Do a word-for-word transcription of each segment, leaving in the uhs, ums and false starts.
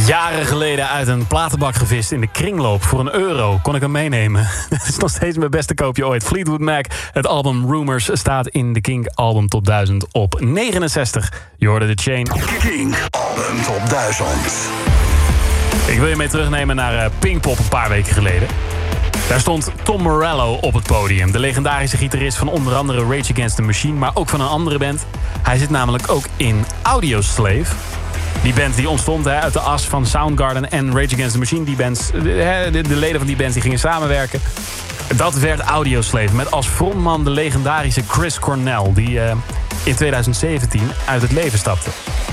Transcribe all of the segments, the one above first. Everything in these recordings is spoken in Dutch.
Jaren geleden uit een platenbak gevist in de kringloop. Voor een euro kon ik hem meenemen. Dat is nog steeds mijn beste koopje ooit. Fleetwood Mac, het album Rumors, staat in de Kink Album Top duizend op negenenzestig. Je hoorde de Chain. Kink Album Top duizend. Ik wil je mee terugnemen naar uh, Pinkpop een paar weken geleden. Daar stond Tom Morello op het podium. De legendarische gitarist van onder andere Rage Against the Machine, maar ook van een andere band. Hij zit namelijk ook in Audioslave. Die band die ontstond hè, uit de as van Soundgarden en Rage Against the Machine. Die bands, de, de, de leden van die bands die gingen samenwerken. Dat werd Audioslave met als frontman de legendarische Chris Cornell, die uh, in tweeduizend zeventien uit het leven stapte.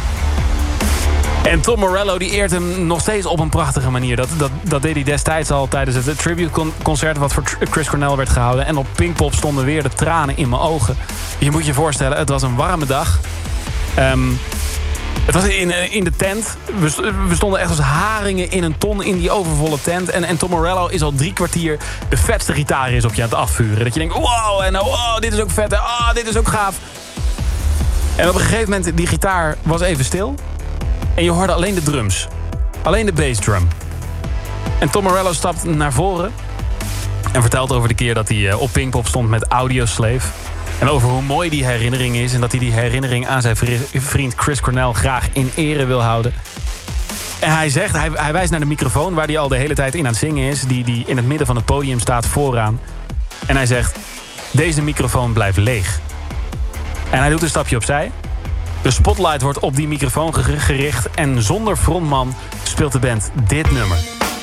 En Tom Morello die eert hem nog steeds op een prachtige manier. Dat, dat, dat deed hij destijds al tijdens het tribute-concert wat voor Chris Cornell werd gehouden. En op Pinkpop stonden weer de tranen in mijn ogen. Je moet je voorstellen, het was een warme dag. Um, het was in, in de tent. We, we stonden echt als haringen in een ton in die overvolle tent. En, en Tom Morello is al drie kwartier de vetste gitaar is op je aan het afvuren. Dat je denkt, wow, en wow, dit is ook vet. Oh, dit is ook gaaf. En op een gegeven moment, die gitaar was even stil. En je hoorde alleen de drums. Alleen de bassdrum. En Tom Morello stapt naar voren. En vertelt over de keer dat hij op Pinkpop stond met Audioslave. En over hoe mooi die herinnering is. En dat hij die herinnering aan zijn vriend Chris Cornell graag in ere wil houden. En hij zegt, hij, hij wijst naar de microfoon waar hij al de hele tijd in aan het zingen is. Die, die in het midden van het podium staat vooraan. En hij zegt, deze microfoon blijft leeg. En hij doet een stapje opzij. De spotlight wordt op die microfoon gericht en zonder frontman speelt de band dit nummer.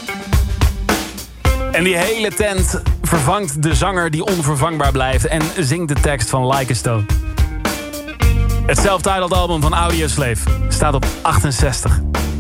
En die hele tent vervangt de zanger die onvervangbaar blijft en zingt de tekst van Like a Stone. Het self-titled album van Audioslave staat op achtenzestig.